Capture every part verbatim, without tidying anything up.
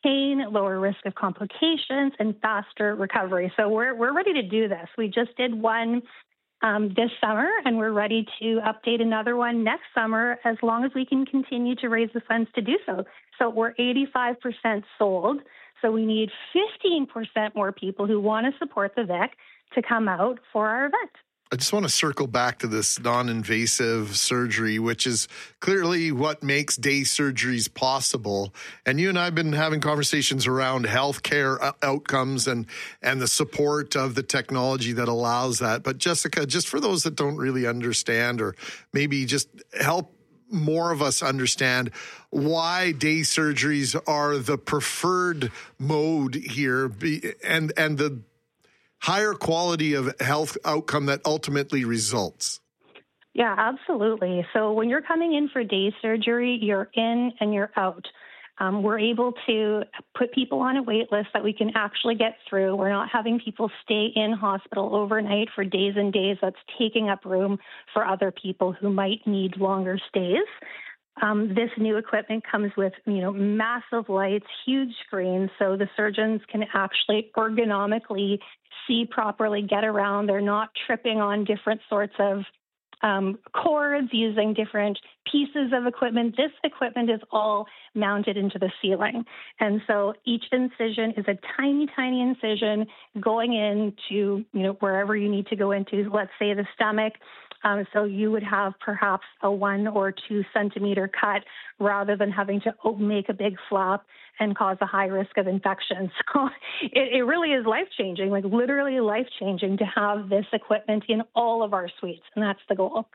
pain, lower risk of complications, and faster recovery. So we're we're ready to do this. We just did one um, this summer, and we're ready to update another one next summer as long as we can continue to raise the funds to do so. So we're eighty-five percent sold. So we need fifteen percent more people who want to support the Vic to come out for our event. I just want to circle back to this non-invasive surgery, which is clearly what makes day surgeries possible. And you and I have been having conversations around healthcare outcomes and, and the support of the technology that allows that. But Jessica, just for those that don't really understand, or maybe just help more of us understand why day surgeries are the preferred mode here, and, and the higher quality of health outcome that ultimately results. Yeah, absolutely. So when you're coming in for day surgery, you're in and you're out. Um, we're able to put people on a wait list that we can actually get through. We're not having people stay in hospital overnight for days and days. That's taking up room for other people who might need longer stays. Um, this new equipment comes with, you know, massive lights, huge screens, so the surgeons can actually ergonomically see properly, get around. They're not tripping on different sorts of um, cords, using different pieces of equipment. This equipment is all mounted into the ceiling. And so each incision is a tiny, tiny incision going into, you know, wherever you need to go into, let's say the stomach. Um, so you would have perhaps a one or two centimeter cut rather than having to make a big flap and cause a high risk of infection. So it, it really is life-changing, like literally life-changing to have this equipment in all of our suites, and that's the goal.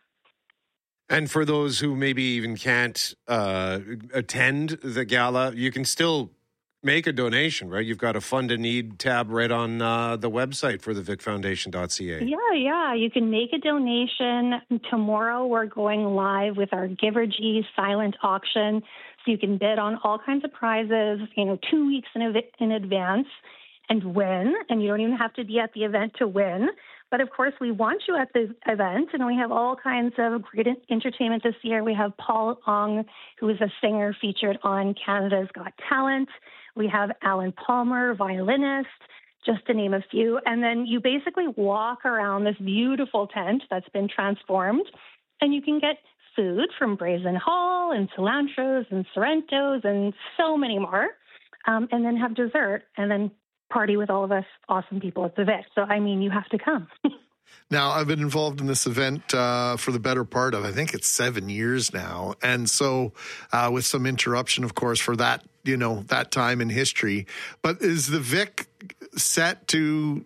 And for those who maybe even can't uh, attend the gala, you can still make a donation, right? You've got a Fund a Need tab right on uh, the website for the vic foundation dot c a. Yeah, yeah. You can make a donation. Tomorrow we're going live with our Givergy silent auction. So you can bid on all kinds of prizes, you know, two weeks in, av- in advance and win. And you don't even have to be at the event to win. But of course, we want you at the event, and we have all kinds of great entertainment this year. We have Paul Ong, who is a singer featured on Canada's Got Talent. We have Alan Palmer, violinist, just to name a few. And then you basically walk around this beautiful tent that's been transformed, and you can get food from Brazen Hall and Cilantros and Sorrentos and so many more, um, and then have dessert, and then party with all of us awesome people at the Vic. So, I mean, you have to come. Now, I've been involved in this event uh, for the better part of, I think it's seven years now. And so uh, with some interruption, of course, for that, you know, that time in history. But is the Vic set to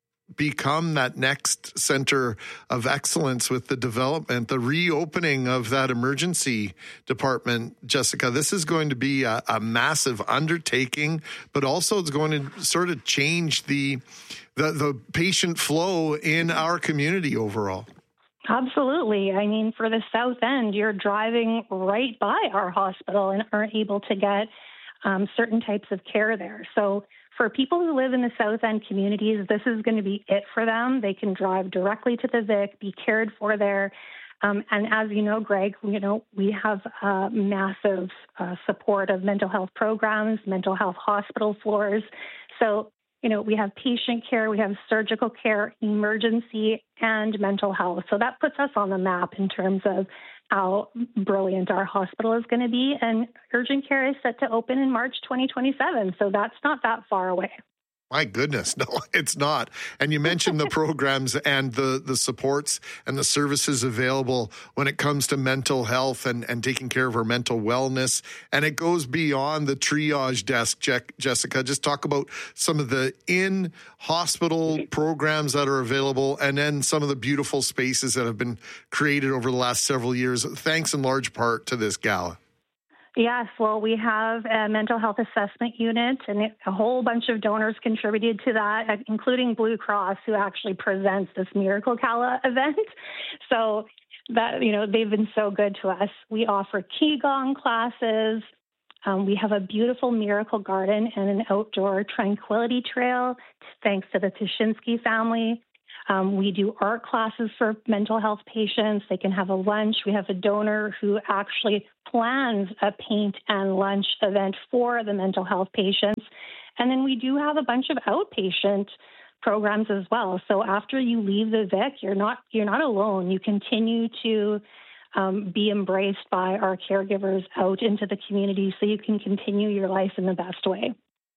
become that next center of excellence with the development, the reopening of that emergency department, Jessica? This is going to be a, a massive undertaking, but also it's going to sort of change the, the the patient flow in our community overall. Absolutely. I mean, for the South End, you're driving right by our hospital and aren't able to get um, certain types of care there. So for people who live in the South End communities, this is going to be it for them. They can drive directly to the Vic, be cared for there. Um, and as you know, Greg, you know, we have uh, massive uh, support of mental health programs, mental health hospital floors. So, you know, we have patient care, we have surgical care, emergency, and mental health. So that puts us on the map in terms of how brilliant our hospital is going to be. And urgent care is set to open in March twenty twenty-seven. So that's not that far away. My goodness, no, it's not. And you mentioned the programs and the, the supports and the services available when it comes to mental health and, and taking care of our mental wellness. And it goes beyond the triage desk, Je- Jessica. Just talk about some of the in-hospital programs that are available and then some of the beautiful spaces that have been created over the last several years, thanks in large part to this gala. Yes, well, we have a mental health assessment unit, and a whole bunch of donors contributed to that, including Blue Cross, who actually presents this Miracle Gala event. So that, you know, they've been so good to us. We offer Qigong classes. Um, we have a beautiful miracle garden and an outdoor tranquility trail, thanks to the Tuschinski family. Um, we do art classes for mental health patients. They can have a lunch. We have a donor who actually plans a paint and lunch event for the mental health patients. And then we do have a bunch of outpatient programs as well. So after you leave the Vic, you're not you're not alone. You continue to um, be embraced by our caregivers out into the community so you can continue your life in the best way.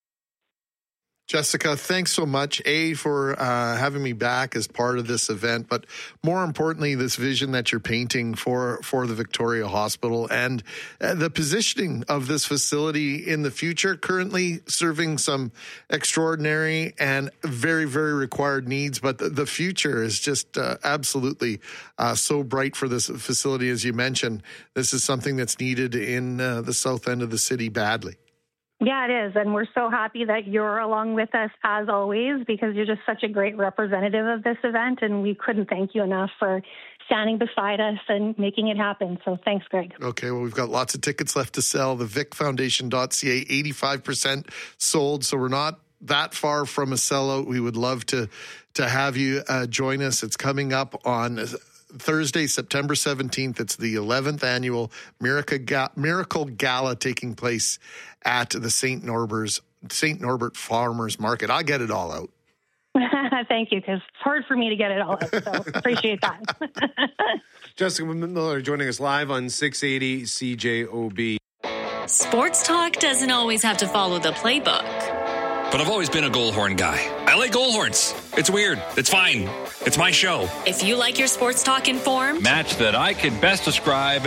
Jessica, thanks so much, A, for uh, having me back as part of this event, but more importantly, this vision that you're painting for, for the Victoria Hospital and uh, the positioning of this facility in the future, currently serving some extraordinary and very, very required needs, but the, the future is just uh, absolutely uh, so bright for this facility. As you mentioned, this is something that's needed in uh, the south end of the city badly. Yeah, it is. And we're so happy that you're along with us as always, because you're just such a great representative of this event. And we couldn't thank you enough for standing beside us and making it happen. So thanks, Greg. Okay, well, we've got lots of tickets left to sell. The vic foundation dot c a, eighty-five percent sold. So we're not that far from a sellout. We would love to, to have you uh, join us. It's coming up on Thursday, September seventeenth. It's the eleventh annual Miracle Ga- Miracle Gala taking place at the Saint Norbert's Saint Norbert Farmers Market. I get it all out. Thank you, because it's hard for me to get it all out, so appreciate that. Jessica Miller joining us live on six eighty C J O B. Sports talk doesn't always have to follow the playbook. But I've always been a Goalhorn guy. I like Goalhorns. It's weird. It's fine. It's my show. If you like your sports talk informed, match that I could best describe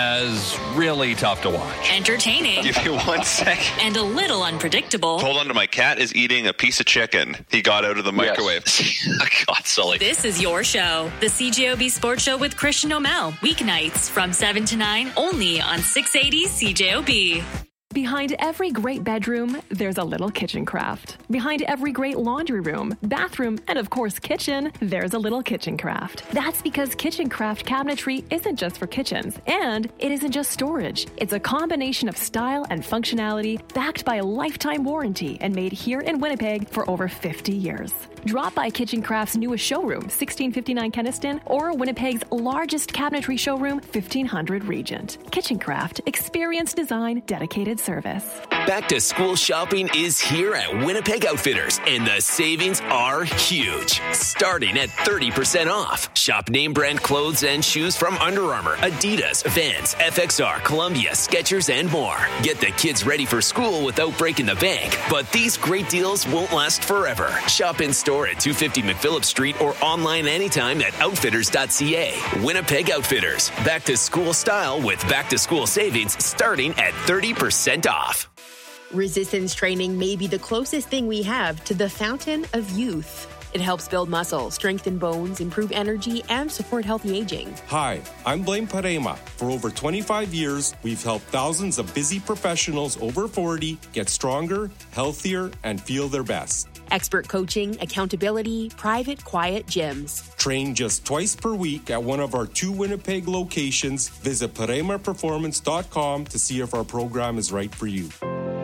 as really tough to watch. Entertaining. Give you one second. And a little unpredictable. Hold on to my cat is eating a piece of chicken he got out of the microwave. Yes. God, Sully. This is your show. The C J O B Sports Show with Christian O'Mell. Weeknights from seven to nine only on six eighty C J O B. Behind every great bedroom, there's a little kitchen craft. Behind every great laundry room, bathroom, and of course kitchen, there's a little kitchen craft. That's because kitchen craft cabinetry isn't just for kitchens, and it isn't just storage. It's a combination of style and functionality backed by a lifetime warranty and made here in Winnipeg for over fifty years. Drop by Kitchen Craft's newest showroom, sixteen fifty-nine Kenniston, or Winnipeg's largest cabinetry showroom, fifteen hundred Regent. Kitchen Craft, experience design, dedicated service. Back to school shopping is here at Winnipeg Outfitters, and the savings are huge. Starting at thirty percent off. Shop name brand clothes and shoes from Under Armour, Adidas, Vans, F X R, Columbia, Skechers, and more. Get the kids ready for school without breaking the bank. But these great deals won't last forever. Shop in store at two fifty McPhillip Street or online anytime at outfitters dot c a. Winnipeg Outfitters. Back to school style with back to school savings starting at thirty percent off. Resistance training may be the closest thing we have to the fountain of youth. It helps build muscle, strengthen bones, improve energy, and support healthy aging. Hi, I'm Blaine Parema. For over twenty-five years, we've helped thousands of busy professionals over forty get stronger, healthier, and feel their best. Expert coaching, accountability, private, quiet gyms. Train just twice per week at one of our two Winnipeg locations. Visit parema performance dot com to see if our program is right for you.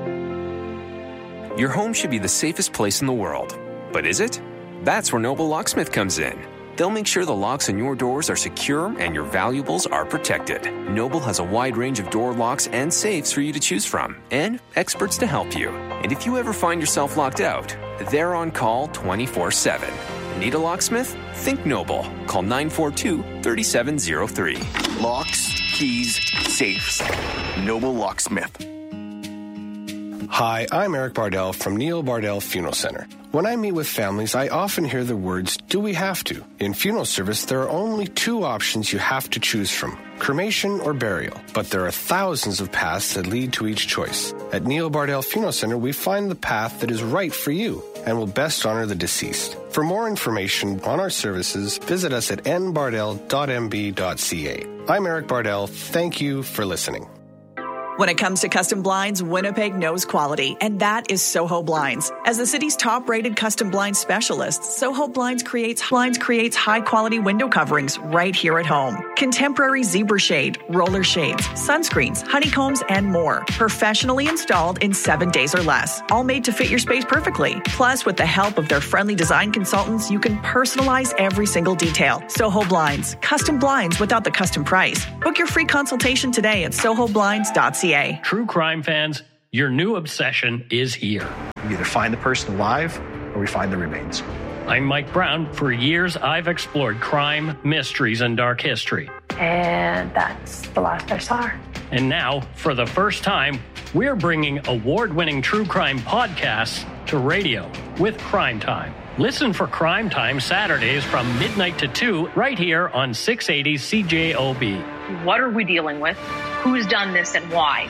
Your home should be the safest place in the world. But is it? That's where Noble Locksmith comes in. They'll make sure the locks on your doors are secure and your valuables are protected. Noble has a wide range of door locks and safes for you to choose from, and experts to help you. And if you ever find yourself locked out, they're on call twenty-four seven. Need a locksmith? Think Noble. Call nine four two, three seven zero three. Locks, keys, safes. Noble Locksmith. Hi, I'm Eric Bardell from Neil Bardell Funeral Center. When I meet with families, I often hear the words, do we have to? In funeral service, there are only two options you have to choose from, cremation or burial. But there are thousands of paths that lead to each choice. At Neil Bardell Funeral Center, we find the path that is right for you and will best honor the deceased. For more information on our services, visit us at n bardell dot m b dot c a. I'm Eric Bardell. Thank you for listening. When it comes to custom blinds, Winnipeg knows quality, and that is Soho Blinds. As the city's top-rated custom blind specialist, Soho Blinds creates blinds creates high-quality window coverings right here at home. Contemporary zebra shade, roller shades, sunscreens, honeycombs, and more. Professionally installed in seven days or less. All made to fit your space perfectly. Plus, with the help of their friendly design consultants, you can personalize every single detail. Soho Blinds. Custom blinds without the custom price. Book your free consultation today at soho blinds dot c a. True crime fans, your new obsession is here. We either find the person alive or we find the remains. I'm Mike Brown. For years, I've explored crime, mysteries, and dark history. And that's the last I saw her. And now, for the first time, we're bringing award-winning true crime podcasts to radio with Crime Time. Listen for Crime Time Saturdays from midnight to two right here on six eighty C J O B. What are we dealing with? Who's done this and why?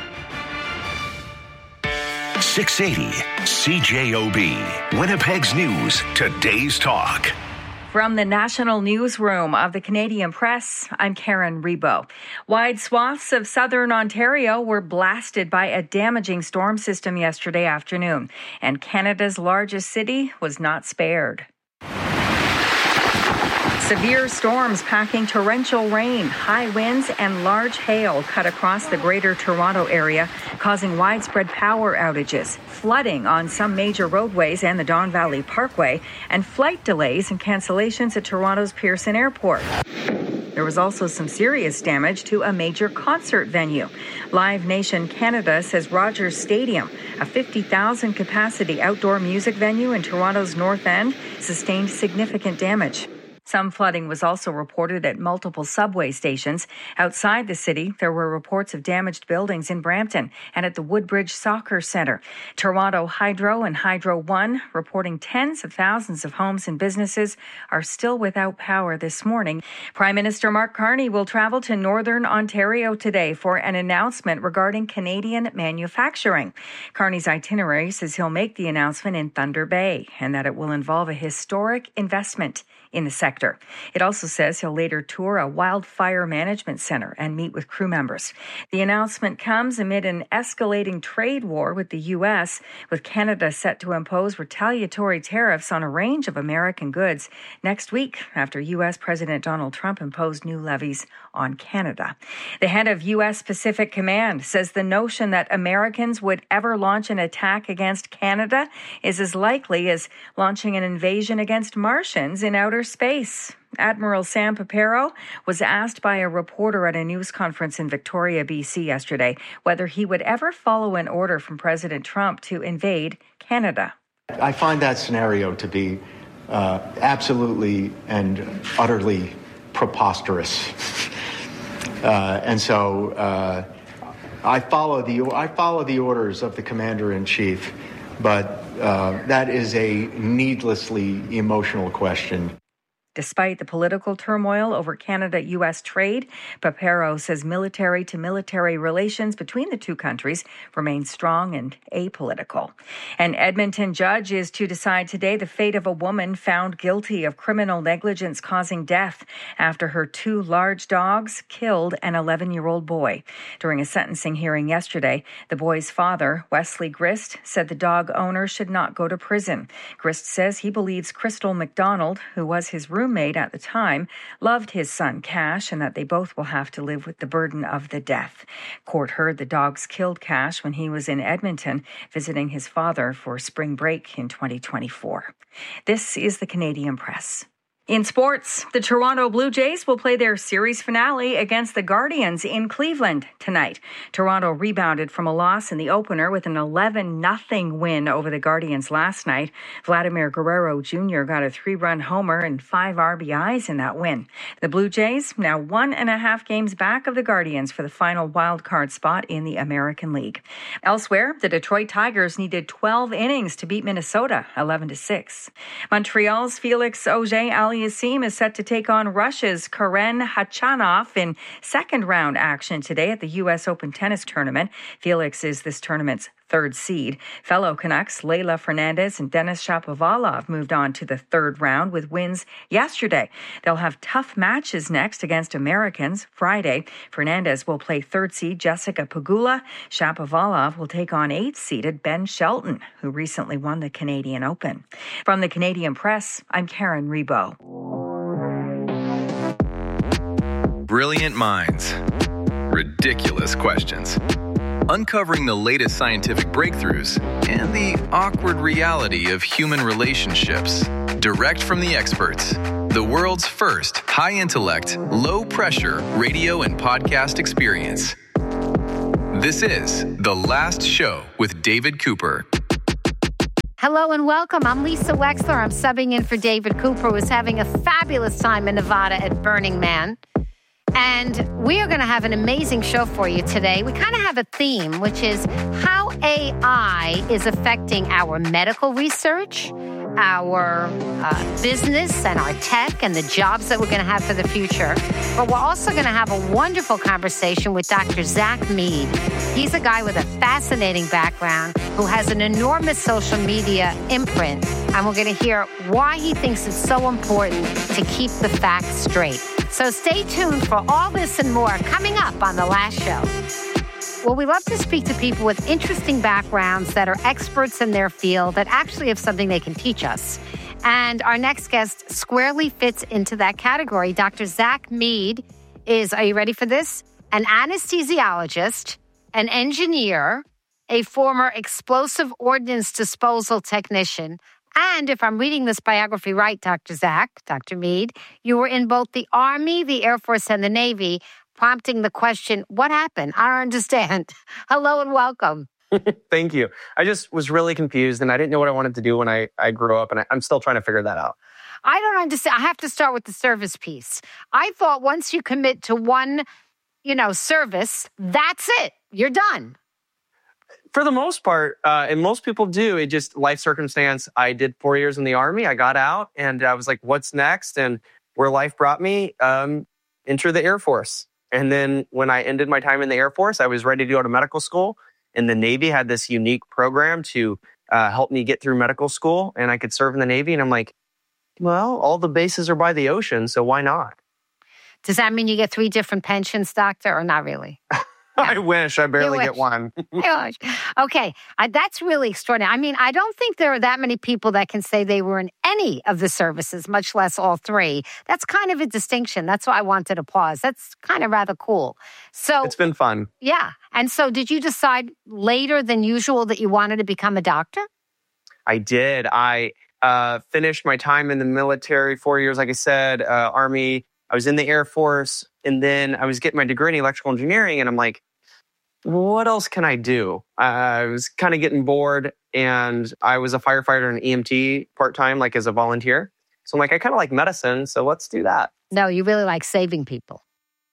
six eighty C J O B, Winnipeg's News, today's talk. From the National Newsroom of the Canadian Press, I'm Karen Rebo. Wide swaths of southern Ontario were blasted by a damaging storm system yesterday afternoon, and Canada's largest city was not spared. Severe storms packing torrential rain, high winds, and large hail cut across the Greater Toronto area, causing widespread power outages, flooding on some major roadways and the Don Valley Parkway, and flight delays and cancellations at Toronto's Pearson Airport. There was also some serious damage to a major concert venue. Live Nation Canada says Rogers Stadium, a fifty thousand capacity outdoor music venue in Toronto's North End, sustained significant damage. Some flooding was also reported at multiple subway stations. Outside the city, there were reports of damaged buildings in Brampton and at the Woodbridge Soccer Centre. Toronto Hydro and Hydro One reporting tens of thousands of homes and businesses are still without power this morning. Prime Minister Mark Carney will travel to Northern Ontario today for an announcement regarding Canadian manufacturing. Carney's itinerary says he'll make the announcement in Thunder Bay and that it will involve a historic investment in the sector. It also says he'll later tour a wildfire management center and meet with crew members. The announcement comes amid an escalating trade war with the U S, with Canada set to impose retaliatory tariffs on a range of American goods next week after U S President Donald Trump imposed new levies on Canada. The head of U S Pacific Command says the notion that Americans would ever launch an attack against Canada is as likely as launching an invasion against Martians in outer space. Admiral Sam Papero was asked by a reporter at a news conference in Victoria, B C yesterday whether he would ever follow an order from President Trump to invade Canada. I find that scenario to be uh, absolutely and utterly preposterous. uh, and so uh, I follow the I follow the orders of the Commander-in-Chief, but uh, that is a needlessly emotional question. Despite the political turmoil over Canada-U S trade, Papero says military-to-military relations between the two countries remain strong and apolitical. An Edmonton judge is to decide today the fate of a woman found guilty of criminal negligence causing death after her two large dogs killed an eleven-year-old boy. During a sentencing hearing yesterday, the boy's father, Wesley Grist, said the dog owner should not go to prison. Grist says he believes Crystal McDonald, who was his roommate, roommate at the time, loved his son Cash and that they both will have to live with the burden of the death. Court heard the dogs killed Cash when he was in Edmonton visiting his father for spring break in twenty twenty-four. This is the Canadian Press. In sports, the Toronto Blue Jays will play their series finale against the Guardians in Cleveland tonight. Toronto rebounded from a loss in the opener with an eleven nothing win over the Guardians last night. Vladimir Guerrero Junior got a three-run homer and five R B Is in that win. The Blue Jays now one and a half games back of the Guardians for the final wildcard spot in the American League. Elsewhere, the Detroit Tigers needed twelve innings to beat Minnesota eleven to six. Montreal's Felix Auger-Aliassime is set to take on Russia's Karen Khachanov in second round action today at the U S Open tennis tournament. Felix is this tournament's third seed. Fellow Canucks Leila Fernandez and Denis Shapovalov moved on to the third round with wins yesterday. They'll have tough matches next against Americans Friday. Fernandez will play third seed Jessica Pegula. Shapovalov will take on eighth seeded Ben Shelton, who recently won the Canadian Open. From the Canadian Press, I'm Karen Rebo. Brilliant minds. Ridiculous questions. Uncovering the latest scientific breakthroughs and the awkward reality of human relationships. Direct from the experts. The world's first high-intellect, low-pressure radio and podcast experience. This is The Last Show with David Cooper. Hello and welcome. I'm Lisa Wexler. I'm subbing in for David Cooper, who is having a fabulous time in Nevada at Burning Man. And we are going to have an amazing show for you today. We kind of have a theme, which is how A I is affecting our medical research, our uh, business and our tech and the jobs that we're going to have for the future. But we're also going to have a wonderful conversation with Doctor Zach Mead. He's a guy with a fascinating background who has an enormous social media imprint. And we're going to hear why he thinks it's so important to keep the facts straight. So stay tuned for all this and more coming up on The Last Show. Well, we love to speak to people with interesting backgrounds that are experts in their field that actually have something they can teach us. And our next guest squarely fits into that category. Doctor Zach Mead is, are you ready for this? An anesthesiologist, an engineer, a former explosive ordnance disposal technician. And if I'm reading this biography right, Doctor Zach, Doctor Mead, you were in both the Army, the Air Force, and the Navy, prompting the question, what happened? I don't understand. Hello and welcome. Thank you. I just was really confused and I didn't know what I wanted to do when I, I grew up, and I, I'm still trying to figure that out. I don't understand. I have to start with the service piece. I thought once you commit to one, you know, service, that's it. You're done. For the most part, uh, and most people do, it just life circumstance. I did four years in the Army. I got out and I was like, what's next? And where life brought me, um, enter the Air Force. And then when I ended my time in the Air Force, I was ready to go to medical school. And the Navy had this unique program to uh, help me get through medical school. And I could serve in the Navy. And I'm like, well, all the bases are by the ocean, so why not? Does that mean you get three different pensions, doctor, or not really? I wish. I barely get one. Okay. Uh, that's really extraordinary. I mean, I don't think there are that many people that can say they were in any of the services, much less all three. That's kind of a distinction. That's why I wanted to pause. That's kind of rather cool. So it's been fun. Yeah. And so did you decide later than usual that you wanted to become a doctor? I did. I uh, finished my time in the military, four years, like I said, uh, Army. I was in the Air Force, and then I was getting my degree in electrical engineering, and I'm like, what else can I do? Uh, I was kind of getting bored, and I was a firefighter and E M T part-time, like as a volunteer. So I'm like, I kind of like medicine, so let's do that. No, you really like saving people.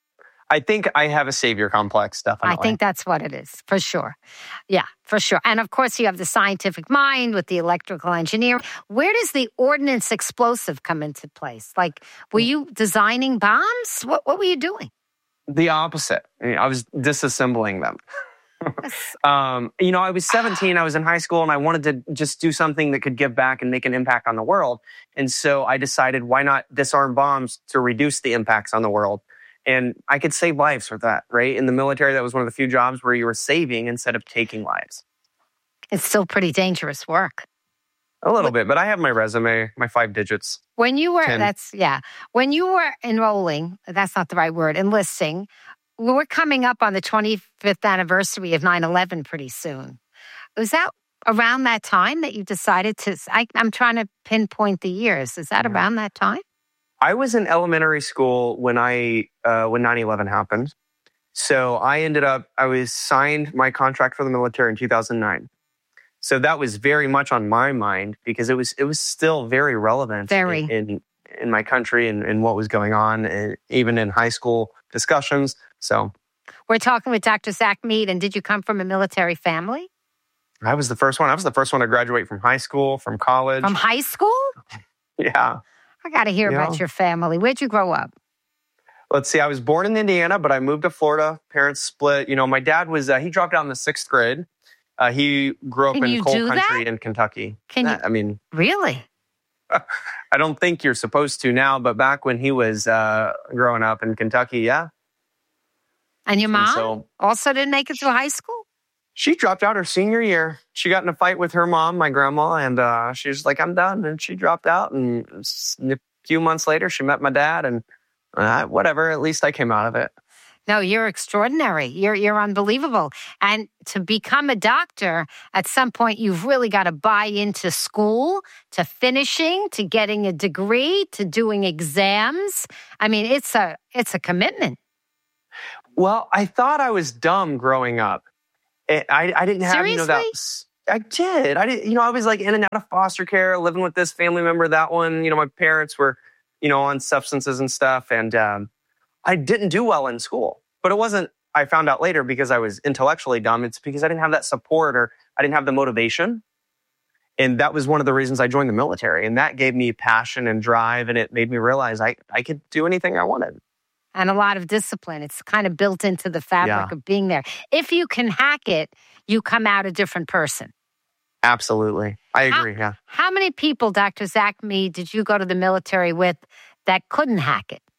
I think I have a savior complex, definitely. I think that's what it is, for sure. Yeah, for sure. And of course, you have the scientific mind with the electrical engineer. Where does the ordnance explosive come into place? Like, were you designing bombs? What, what were you doing? The opposite. I, mean, I was disassembling them. um, you know, I was seventeen, I was in high school, and I wanted to just do something that could give back and make an impact on the world. And so I decided, why not disarm bombs to reduce the impacts on the world? And I could save lives with that, right? In the military, that was one of the few jobs where you were saving instead of taking lives. It's still pretty dangerous work. A little bit, but I have my resume, my five digits. When you were, ten. that's, yeah. When you were enrolling, that's not the right word, enlisting, we're coming up on the twenty-fifth anniversary of nine eleven pretty soon. Was that around that time that you decided to, I, I'm trying to pinpoint the years. Is that yeah. around that time? I was in elementary school when I uh, when nine eleven happened. So I ended up, I was signed my contract for the military in two thousand nine. So that was very much on my mind because it was it was still very relevant very. In, in in my country and, and what was going on, and even in high school discussions. So we're talking with Doctor Zach Mead. And did you come from a military family? I was the first one. I was the first one to graduate from high school, from college. From high school? Yeah. I got to hear yeah. about your family. Where'd you grow up? Let's see. I was born in Indiana, but I moved to Florida. Parents split. You know, my dad was, uh, he dropped out in the sixth grade. Uh, he grew up Can in you coal do country that? in Kentucky. Can you? I mean, Really? I don't think you're supposed to now, but back when he was uh, growing up in Kentucky, yeah. And your mom And so also didn't make it through high school? she dropped out her senior year. She got in a fight with her mom, my grandma, and uh, she was like, I'm done. And she dropped out. And a few months later, she met my dad. And uh, whatever, at least I came out of it. No, you're extraordinary. You're you're unbelievable. And to become a doctor, at some point, you've really got to buy into school, to finishing, to getting a degree, to doing exams. I mean, it's a it's a commitment. Well, I thought I was dumb growing up. I, I didn't have, Seriously? you know, that. I did. I did. You know, I was like in and out of foster care, living with this family member, that one. You know, my parents were, you know, on substances and stuff. And um, I didn't do well in school. But it wasn't, I found out later, because I was intellectually dumb. It's because I didn't have that support, or I didn't have the motivation. And that was one of the reasons I joined the military. And that gave me passion and drive. And it made me realize I, I could do anything I wanted. And a lot of discipline. It's kind of built into the fabric Yeah. of being there. If you can hack it, you come out a different person. Absolutely. I agree, yeah. How many people, Doctor Zach Mead, did you go to the military with that couldn't hack it?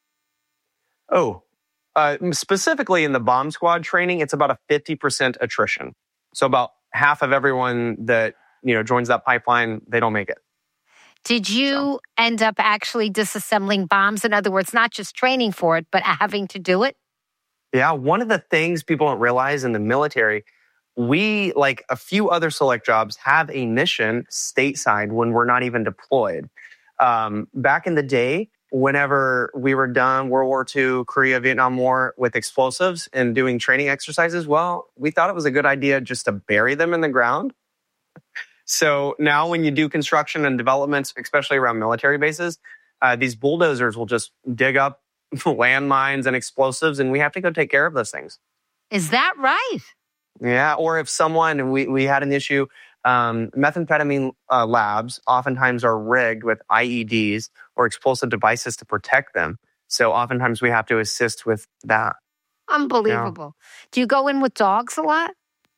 Oh, uh, specifically in the bomb squad training, it's about a fifty percent attrition. So about half of everyone that, you know, joins that pipeline, they don't make it. Did you end up actually disassembling bombs? In other words, not just training for it, but having to do it? Yeah, one of the things people don't realize in the military, we, like a few other select jobs, have a mission stateside when we're not even deployed. Um, back in the day, whenever we were done World War Two, Korea, Vietnam War with explosives and doing training exercises, well, we thought it was a good idea just to bury them in the ground. So now when you do construction and developments, especially around military bases, uh, these bulldozers will just dig up landmines and explosives, and we have to go take care of those things. Is that right? Yeah, or if someone, we, we had an issue, um, methamphetamine uh, labs oftentimes are rigged with I E Ds or explosive devices to protect them. So oftentimes we have to assist with that. Unbelievable. Yeah. Do you go in with dogs a lot?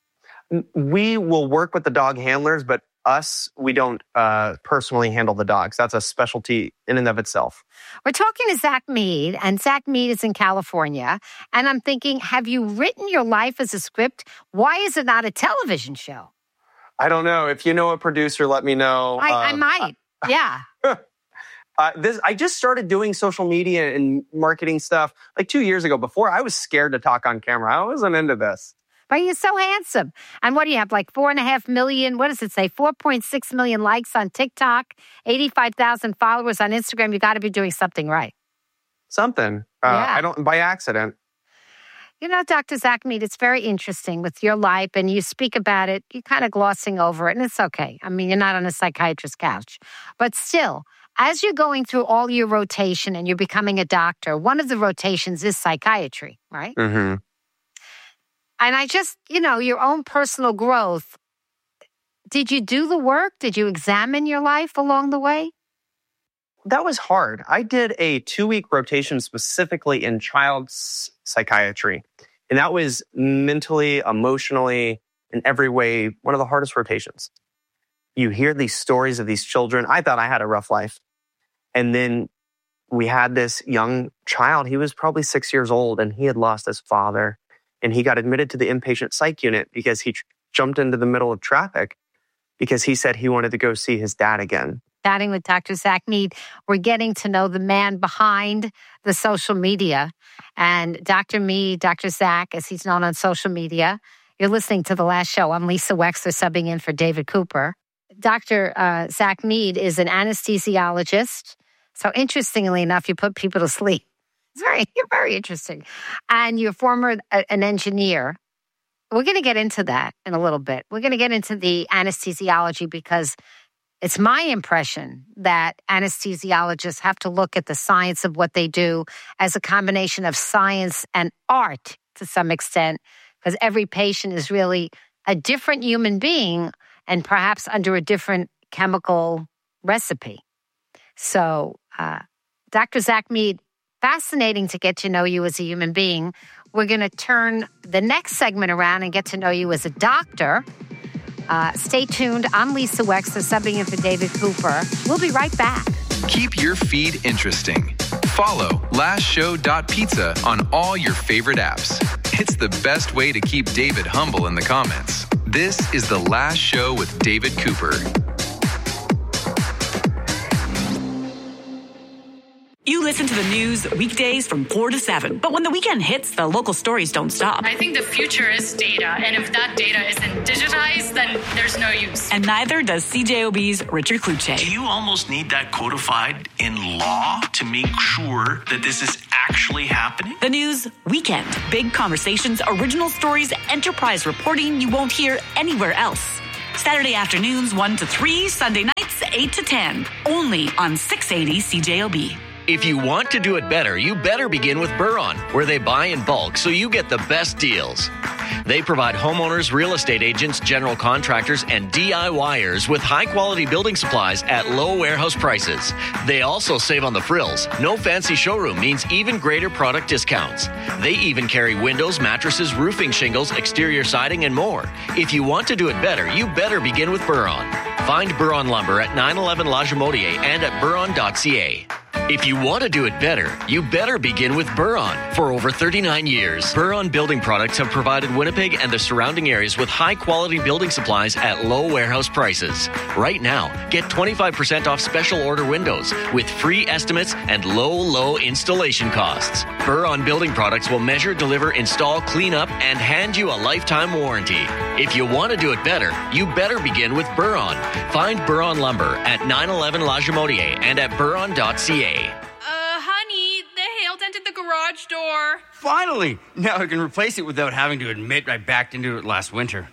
We will work with the dog handlers, but us, we don't uh, personally handle the dogs. That's a specialty in and of itself. We're talking to Zach Mead, and Zach Mead is in California. And I'm thinking, have you written your life as a script? Why is it not a television show? I don't know. If you know a producer, let me know. I, uh, I might. Yeah. Uh, this I just started doing social media and marketing stuff like two years ago. Before, I was scared to talk on camera. I wasn't into this. But you're so handsome. And what do you have, like four and a half million, what does it say, four point six million likes on TikTok, eighty-five thousand followers on Instagram. You got to be doing something right. Something. Uh, Yeah. I don't, by accident. You know, Doctor Zach Mead, it's very interesting with your life, and you speak about it, you're kind of glossing over it, and it's okay. I mean, you're not on a psychiatrist's couch. But still, as you're going through all your rotation and you're becoming a doctor, one of the rotations is psychiatry, right? Mm-hmm. And I just, you know, your own personal growth, did you do the work? Did you examine your life along the way? That was hard. I did a two-week rotation specifically in child s- psychiatry. And that was mentally, emotionally, in every way, one of the hardest rotations. You hear these stories of these children. I thought I had a rough life. And then we had this young child. He was probably six years old, and he had lost his father. And he got admitted to the inpatient psych unit because he tr- jumped into the middle of traffic because he said he wanted to go see his dad again. Chatting with Doctor Zach Mead, we're getting to know the man behind the social media. And Doctor Mead, Doctor Zach, as he's known on social media, you're listening to The Last Show. I'm Lisa Wexler, subbing in for David Cooper. Doctor Uh, Zach Mead is an anesthesiologist. So interestingly enough, you put people to sleep. It's very, you're very interesting. And you're former uh, an engineer. We're going to get into that in a little bit. We're going to get into the anesthesiology because it's my impression that anesthesiologists have to look at the science of what they do as a combination of science and art to some extent, because every patient is really a different human being and perhaps under a different chemical recipe. So, uh, Doctor Zach Mead, fascinating to get to know you as a human being. We're going to turn the next segment around and get to know you as a doctor. Uh, stay tuned. I'm Lisa Wexler, subbing in for David Cooper. We'll be right back. Keep your feed interesting. Follow last show dot pizza on all your favorite apps. It's the best way to keep David humble in the comments. This is The Last Show with David Cooper. You listen to the news weekdays from four to seven, but when the weekend hits, the local stories don't stop. I think the future is data, and if that data isn't digitized, then there's no use. And neither does C J O B's Richard Kluche. Do you almost need that codified in law to make sure that this is actually happening? The news weekend. Big conversations, original stories, enterprise reporting you won't hear anywhere else. Saturday afternoons one to three, Sunday nights eight to ten. Only on six eighty C J O B. If you want to do it better, you better begin with Buron, where they buy in bulk so you get the best deals. They provide homeowners, real estate agents, general contractors, and DIYers with high-quality building supplies at low warehouse prices. They also save on the frills. No fancy showroom means even greater product discounts. They even carry windows, mattresses, roofing shingles, exterior siding, and more. If you want to do it better, you better begin with Buron. Find Buron Lumber at nine eleven La Jamotier and at buron dot c a. If you want to do it better, you better begin with Buron. For over thirty-nine years, Buron Building Products have provided Winnipeg and the surrounding areas with high-quality building supplies at low warehouse prices. Right now, get twenty-five percent off special order windows with free estimates and low, low installation costs. Buron Building Products will measure, deliver, install, clean up, and hand you a lifetime warranty. If you want to do it better, you better begin with Buron. Find Buron Lumber at nine eleven La Jamotier and at buron dot c a. Uh, honey, the hail dented the garage door. Finally! Now I can replace it without having to admit I backed into it last winter.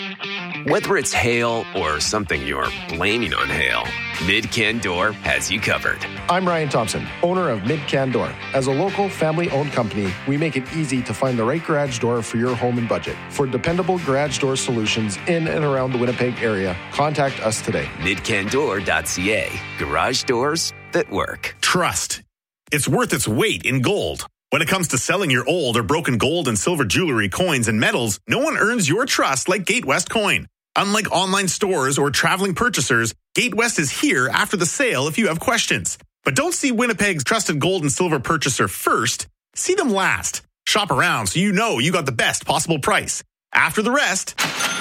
Whether it's hail or something you're blaming on hail, Mid-Can Door has you covered. I'm Ryan Thompson, owner of Mid-Can Door. As a local, family-owned company, we make it easy to find the right garage door for your home and budget. For dependable garage door solutions in and around the Winnipeg area, contact us today. mid can door dot c a. Garage doors that work. Trust. It's worth its weight in gold. When it comes to selling your old or broken gold and silver jewelry, coins, and metals, no one earns your trust like Gatewest Coin. Unlike online stores or traveling purchasers, Gatewest is here after the sale if you have questions. But don't see Winnipeg's trusted gold and silver purchaser first. See them last. Shop around so you know you got the best possible price. After the rest,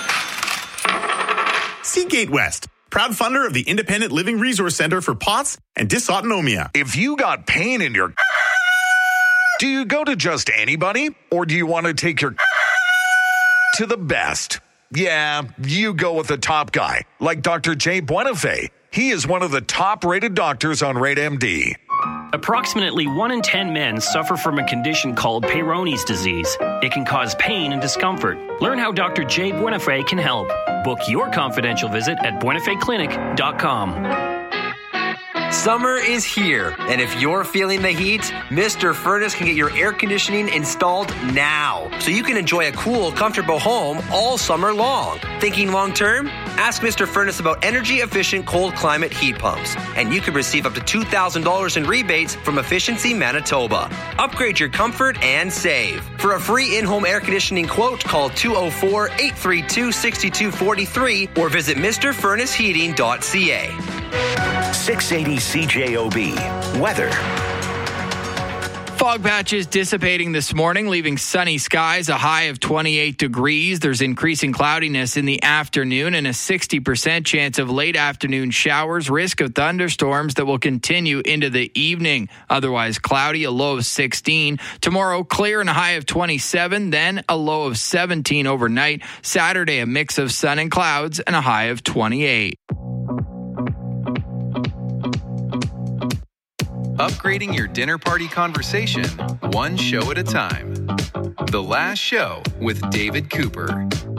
see Gatewest, proud funder of the Independent Living Resource Center for P O T S and Dysautonomia. If you got pain in your... Do you go to just anybody? Or do you want to take your... to the best? Yeah, you go with the top guy, like Doctor Jay Buenafe. He is one of the top-rated doctors on Rate M D. Approximately one in ten men suffer from a condition called Peyronie's disease. It can cause pain and discomfort. Learn how Doctor Jay Buenafe can help. Book your confidential visit at buenafe clinic dot com. Summer is here, and if you're feeling the heat, Mister Furnace can get your air conditioning installed now, so you can enjoy a cool, comfortable home all summer long. Thinking long term? Ask Mister Furnace about energy-efficient cold climate heat pumps, and you could receive up to two thousand dollars in rebates from Efficiency Manitoba. Upgrade your comfort and save. For a free in-home air conditioning quote, call two oh four, eight three two, six two four three or visit mr furnace heating dot c a. six eighty C J O B. Weather. Fog patches dissipating this morning, leaving sunny skies, a high of twenty-eight degrees. There's increasing cloudiness in the afternoon and a sixty percent chance of late afternoon showers, risk of thunderstorms that will continue into the evening. Otherwise cloudy, a low of sixteen. Tomorrow, clear and a high of twenty-seven, then a low of seventeen overnight. Saturday, a mix of sun and clouds and a high of twenty-eight. Upgrading your dinner party conversation, one show at a time. The Last Show with David Cooper.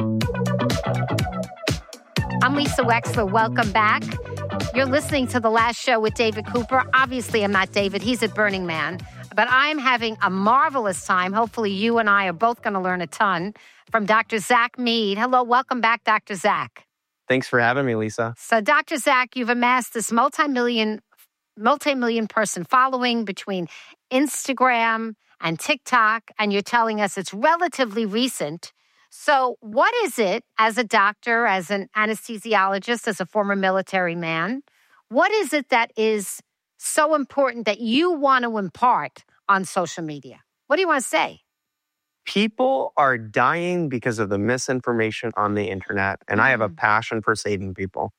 I'm Lisa Wexler. Welcome back. You're listening to The Last Show with David Cooper. Obviously, I'm not David. He's at Burning Man. But I'm having a marvelous time. Hopefully, you and I are both going to learn a ton from Doctor Zach Mead. Hello. Welcome back, Doctor Zach. Thanks for having me, Lisa. So, Doctor Zach, you've amassed this multi-million multi-million person following between Instagram and TikTok, and you're telling us it's relatively recent. So what is it, as a doctor, as an anesthesiologist, as a former military man, what is it that is so important that you want to impart on social media? What do you want to say? People are dying because of the misinformation on the internet, and mm. I have a passion for saving people.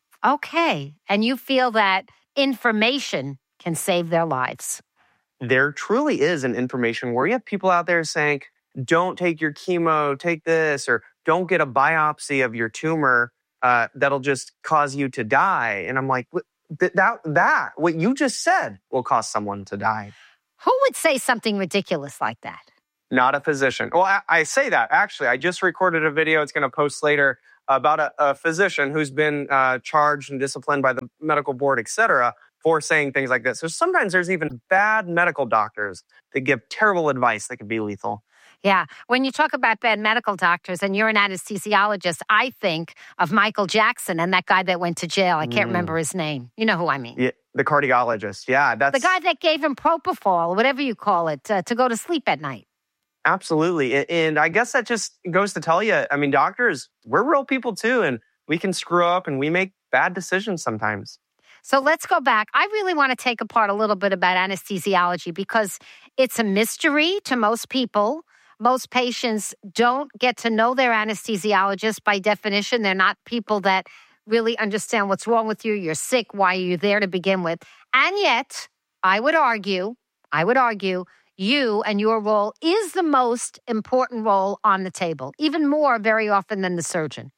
Okay. And you feel that information can save their lives. There truly is an information war. You have people out there saying, don't take your chemo, take this, or don't get a biopsy of your tumor. Uh, that'll just cause you to die. And I'm like, that, that, that, what you just said will cause someone to die. Who would say something ridiculous like that? Not a physician. Well, I, I say that. Actually, I just recorded a video. It's going to post later about a, a physician who's been uh, charged and disciplined by the medical board, et cetera, for saying things like this. So sometimes there's even bad medical doctors that give terrible advice that could be lethal. Yeah. When you talk about bad medical doctors and you're an anesthesiologist, I think of Michael Jackson and that guy that went to jail. I can't mm. remember his name. You know who I mean. Yeah, the cardiologist. Yeah. that's The guy that gave him propofol, whatever you call it, uh, to go to sleep at night. Absolutely. And I guess that just goes to tell you, I mean, doctors, we're real people too, and we can screw up and we make bad decisions sometimes. So let's go back. I really want to take apart a little bit about anesthesiology because it's a mystery to most people. Most patients don't get to know their anesthesiologist by definition. They're not people that really understand what's wrong with you. You're sick. Why are you there to begin with? And yet, I would argue, I would argue, you and your role is the most important role on the table, even more very often than the surgeon.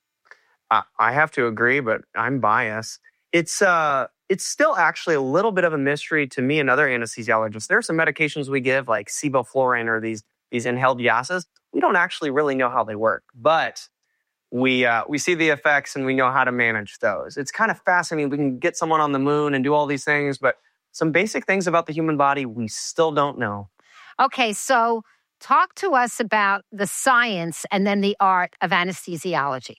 I, I have to agree, but I'm biased. It's uh, it's still actually a little bit of a mystery to me and other anesthesiologists. There are some medications we give, like sevoflurane or these these inhaled gases. We don't actually really know how they work, but we uh, we see the effects and we know how to manage those. It's kind of fascinating. We can get someone on the moon and do all these things, but some basic things about the human body we still don't know. Okay, so talk to us about the science and then the art of anesthesiology.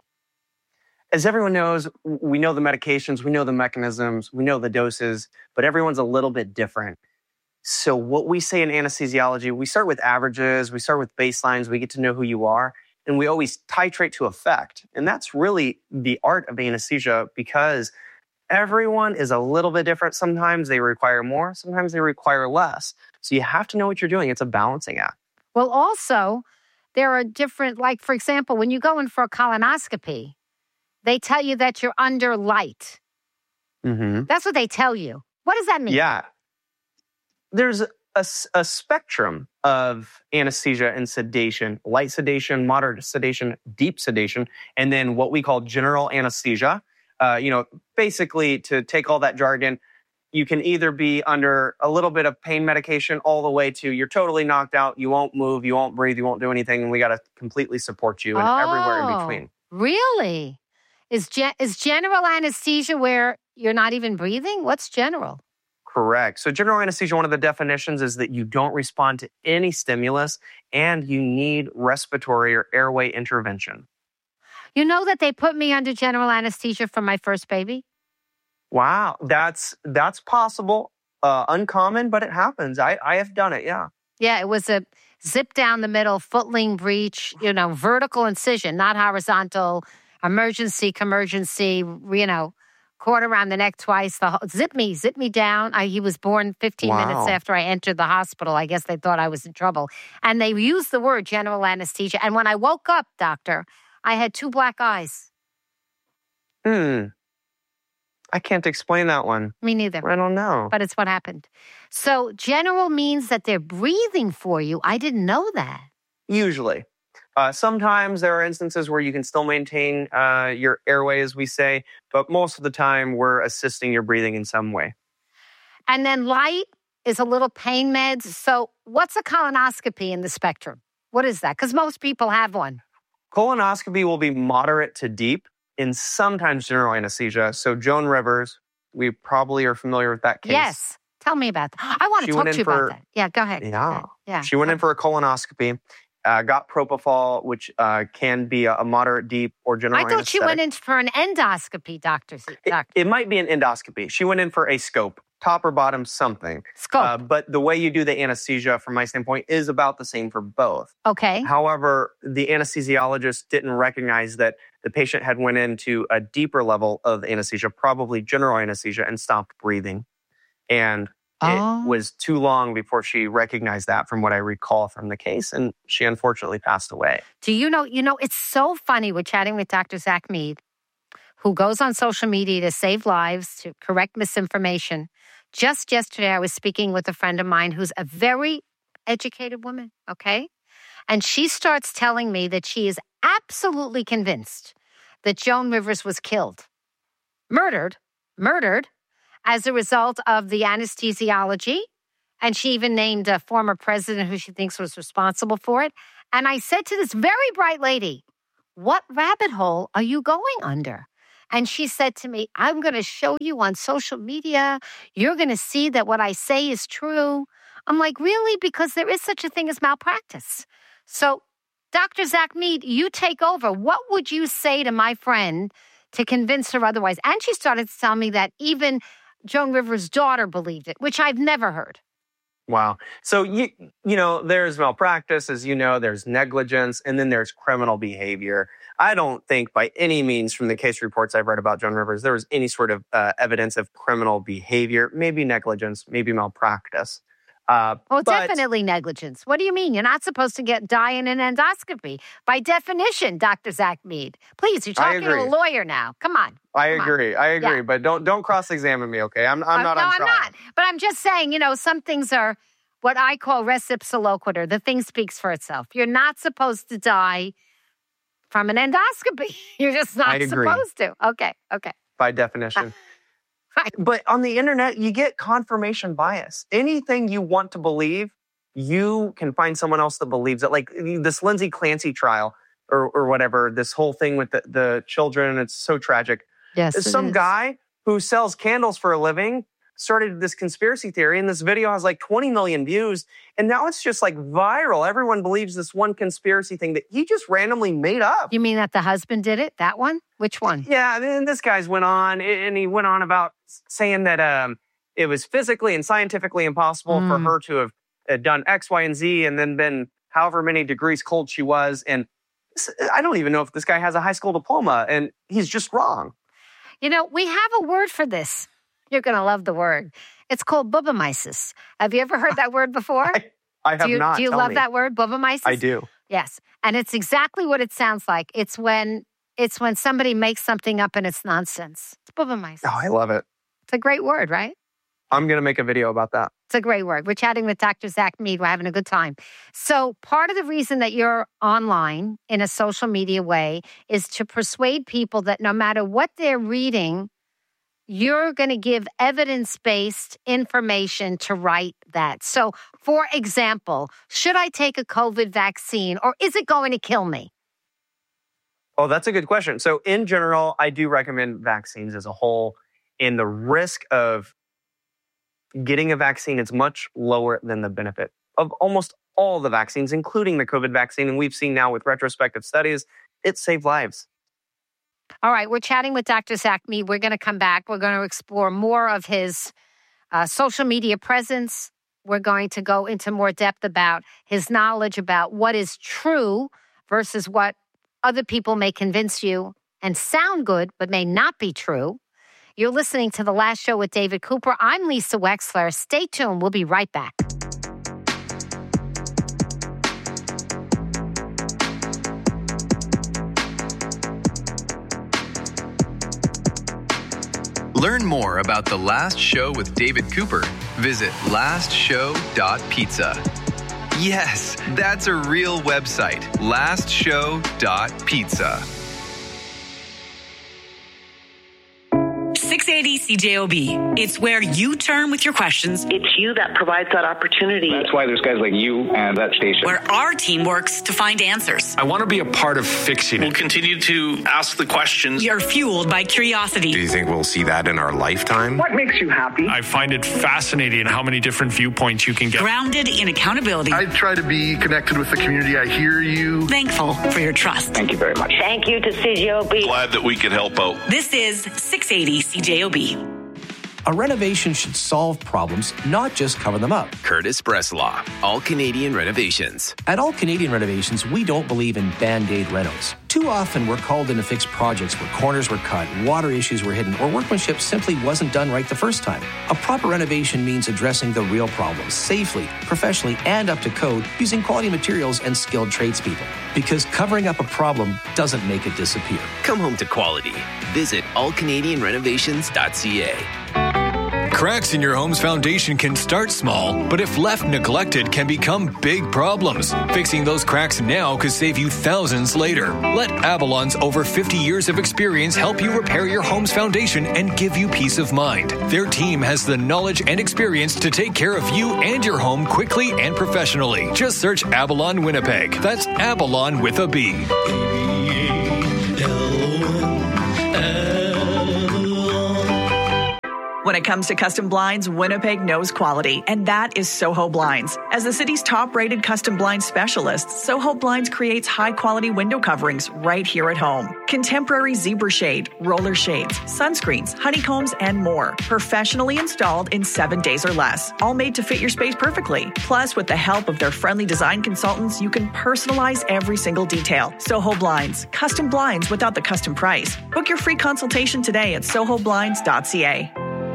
As everyone knows, we know the medications, we know the mechanisms, we know the doses, but everyone's a little bit different. So what we say in anesthesiology, we start with averages, we start with baselines, we get to know who you are, and we always titrate to effect. And that's really the art of anesthesia because everyone is a little bit different. Sometimes they require more, sometimes they require less. So you have to know what you're doing. It's a balancing act. Well, also, there are different, like, for example, when you go in for a colonoscopy, they tell you that you're under light. Mm-hmm. That's what they tell you. What does that mean? Yeah. There's a, a spectrum of anesthesia and sedation, light sedation, moderate sedation, deep sedation, and then what we call general anesthesia. Uh, you know, basically, to take all that jargon, you can either be under a little bit of pain medication all the way to you're totally knocked out, you won't move, you won't breathe, you won't do anything, and we got to completely support you and oh, everywhere in between. Really? Is ge- is general anesthesia where you're not even breathing? What's general? Correct. So general anesthesia, one of the definitions is that you don't respond to any stimulus and you need respiratory or airway intervention. You know that they put me under general anesthesia for my first baby? Wow. That's that's possible. Uh, uncommon, but it happens. I, I have done it, yeah. Yeah, it was a zip down the middle, footling breech, you know, vertical incision, not horizontal, emergency, emergency, you know, cord around the neck twice. The whole, zip me, zip me down. I, he was born fifteen wow. minutes after I entered the hospital. I guess they thought I was in trouble. And they used the word general anesthesia. And when I woke up, doctor, I had two black eyes. Hmm. I can't explain that one. Me neither. I don't know. But it's what happened. So general means that they're breathing for you. I didn't know that. Usually. Uh, sometimes there are instances where you can still maintain uh, your airway, as we say, but most of the time we're assisting your breathing in some way. And then light is a little pain meds. So what's a colonoscopy in the spectrum? What is that? Because most people have one. Colonoscopy will be moderate to deep and sometimes general anesthesia. So Joan Rivers, we probably are familiar with that case. Yes. Tell me about that. I want to She talk went to in you for- about that. Yeah, go ahead. Yeah. Yeah. She went in for a colonoscopy uh, got propofol, which uh, can be a, a moderate, deep, or general I thought anesthetic. she went in for an endoscopy, Doctor Z. It, it might be an endoscopy. She went in for a scope, top or bottom, something. Scope. Uh, but the way you do the anesthesia, from my standpoint, is about the same for both. Okay. However, the anesthesiologist didn't recognize that the patient had went into a deeper level of anesthesia, probably general anesthesia, and stopped breathing. And Oh. it was too long before she recognized that, from what I recall from the case, and she unfortunately passed away. Do you know, you know, it's so funny. We're chatting with Doctor Zach Mead, who goes on social media to save lives, to correct misinformation. Just yesterday, I was speaking with a friend of mine who's a very educated woman, okay? And she starts telling me that she is absolutely convinced that Joan Rivers was killed, murdered, murdered, as a result of the anesthesiology. And she even named a former president who she thinks was responsible for it. And I said to this very bright lady, what rabbit hole are you going under? And she said to me, I'm going to show you on social media. You're going to see that what I say is true. I'm like, really? Because there is such a thing as malpractice. So, Doctor Zach Mead, you take over. What would you say to my friend to convince her otherwise? And she started to tell me that even Joan Rivers' daughter believed it, which I've never heard. Wow. So, you, you know, there's malpractice, as you know, there's negligence, and then there's criminal behavior. I don't think by any means from the case reports I've read about Joan Rivers, there was any sort of uh, evidence of criminal behavior, maybe negligence, maybe malpractice. Uh, Well, but definitely negligence. What do you mean? You're not supposed to get die in an endoscopy. By definition, Doctor Zach Mead. Please, you're I talking to a agree. lawyer now. Come on. I Come on. agree. I agree. Yeah. But don't don't cross-examine me, okay? I'm, I'm Uh, not no, on I'm trial. not. But I'm just saying, you know, some things are what I call res ipsa loquitur. The thing speaks for itself. You're not supposed to die from an endoscopy. You're just not I agree. supposed to. Okay, okay. By definition. But on the internet, you get confirmation bias. Anything you want to believe, you can find someone else that believes it. Like this Lindsay Clancy trial or, or whatever, this whole thing with the, the children, it's so tragic. Yes, it Some is. guy who sells candles for a living started this conspiracy theory, and this video has like twenty million views, and now it's just like viral. Everyone believes this one conspiracy thing that he just randomly made up. You mean that the husband did it? That one? Which one? Yeah, and then this guy's went on, and he went on about saying that um, it was physically and scientifically impossible for Mm. her to have uh, done X, Y, and Z, and then been however many degrees cold she was. And s- I don't even know if this guy has a high school diploma, and he's just wrong. You know, we have a word for this. You're going to love the word. It's called bubamyces. Have you ever heard that word before? I have do you, not. Do you Tell love me. that word, bubamyces? I do. Yes. And it's exactly what it sounds like. It's when it's when somebody makes something up and it's nonsense. It's bubamyces. Oh, I love it. It's a great word, right? I'm going to make a video about that. It's a great word. We're chatting with Doctor Zach Mead. We're having a good time. So part of the reason that you're online in a social media way is to persuade people that no matter what they're reading, you're going to give evidence-based information to write that. So, for example, should I take a COVID vaccine or is it going to kill me? Oh, that's a good question. So in general, I do recommend vaccines as a whole. And the risk of getting a vaccine is much lower than the benefit of almost all the vaccines, including the COVID vaccine. And we've seen now with retrospective studies, it saved lives. All right, we're chatting with Doctor Zach Mead. We're going to come back. We're going to explore more of his uh, social media presence. We're going to go into more depth about his knowledge about what is true versus what other people may convince you and sound good, but may not be true. You're listening to The Last Show with David Cooper. I'm Lisa Wexler. Stay tuned. We'll be right back. Learn more about The Last Show with David Cooper. Visit last show dot pizza. Yes, that's a real website. last show dot pizza. six eighty C J O B. It's where you turn with your questions. It's you that provides that opportunity. That's why there's guys like you and that station. Where our team works to find answers. I want to be a part of fixing it. We'll continue to ask the questions. You're fueled by curiosity. Do you think we'll see that in our lifetime? What makes you happy? I find it fascinating how many different viewpoints you can get. Grounded in accountability. I try to be connected with the community. I hear you. Thankful for your trust. Thank you very much. Thank you to C J O B. Glad that we could help out. This is six eighty C J O B. A renovation should solve problems, not just cover them up. Curtis Breslaw, All Canadian Renovations. At All Canadian Renovations, we don't believe in Band-Aid renos. Too often, we're called in to fix projects where corners were cut, water issues were hidden, or workmanship simply wasn't done right the first time. A proper renovation means addressing the real problems safely, professionally, and up to code using quality materials and skilled tradespeople. Because covering up a problem doesn't make it disappear. Come home to quality. Visit all canadian renovations dot c a. Cracks in your home's foundation can start small, but if left neglected, can become big problems. Fixing those cracks now could save you thousands later. Let Avalon's over fifty years of experience help you repair your home's foundation and give you peace of mind. Their team has the knowledge and experience to take care of you and your home quickly and professionally. Just search Avalon Winnipeg. That's Avalon with a B. When it comes to custom blinds, Winnipeg knows quality, and that is Soho Blinds. As the city's top-rated custom blind specialist, Soho Blinds creates high-quality window coverings right here at home. Contemporary zebra shade, roller shades, sunscreens, honeycombs, and more. Professionally installed in seven days or less. All made to fit your space perfectly. Plus, with the help of their friendly design consultants, you can personalize every single detail. Soho Blinds. Custom blinds without the custom price. Book your free consultation today at soho blinds dot c a.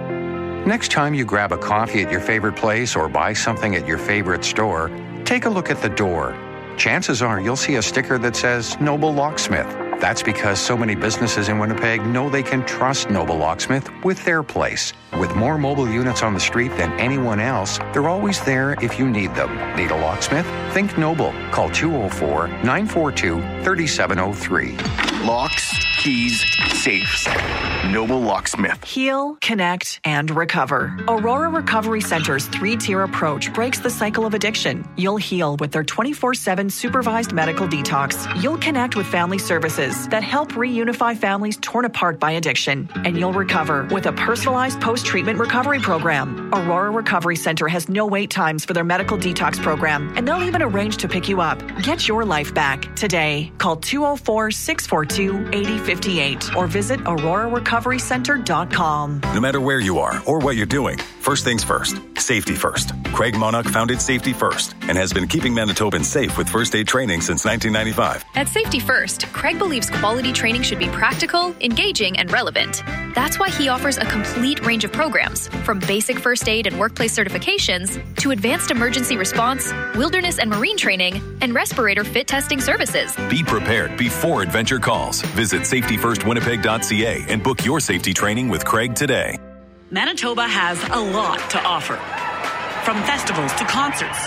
Next time you grab a coffee at your favorite place or buy something at your favorite store, take a look at the door. Chances are you'll see a sticker that says Noble Locksmith. That's because so many businesses in Winnipeg know they can trust Noble Locksmith with their place. With more mobile units on the street than anyone else, they're always there if you need them. Need a locksmith? Think Noble. Call two oh four, nine four two, three seven oh three. Locks, keys, safes. Noble Locksmith. Heal, connect, and recover. Aurora Recovery Center's three-tier approach breaks the cycle of addiction. You'll heal with their twenty-four seven supervised medical detox. You'll connect with family services that help reunify families torn apart by addiction. And you'll recover with a personalized post-treatment recovery program. Aurora Recovery Center has no wait times for their medical detox program, and they'll even arrange to pick you up. Get your life back today. Call two oh four, six four two, eight oh five eight or visit aurora recovery center dot com. No matter where you are or what you're doing, first things first, safety first. Craig Monarch founded Safety First and has been keeping Manitobans safe with first aid training since nineteen ninety-five. At Safety First, Craig believes quality training should be practical, engaging, and relevant. That's why he offers a complete range of programs, from basic first aid and workplace certifications to advanced emergency response, wilderness and marine training, and respirator fit testing services. Be prepared before adventure calls. Visit safety first winnipeg dot c a and book your safety training with Craig today. Manitoba has a lot to offer. From festivals to concerts,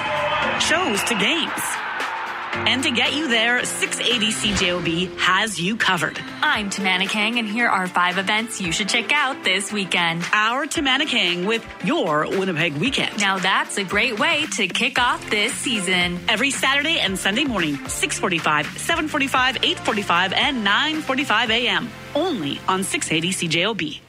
shows to games. And to get you there, six eighty C J O B has you covered. I'm Tamana Kang, and here are five events you should check out this weekend. Our Tamana Kang with your Winnipeg Weekend. Now that's a great way to kick off this season. Every Saturday and Sunday morning, six forty-five, seven forty-five, eight forty-five, and nine forty-five a.m. Only on six eighty C J O B.